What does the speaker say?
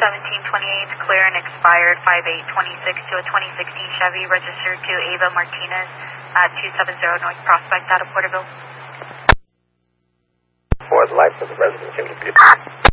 1728, clear and expired 5826 to a 2016 Chevy registered to Ava Martinez at 270 North Prospect out of Porterville. For the life of the residents,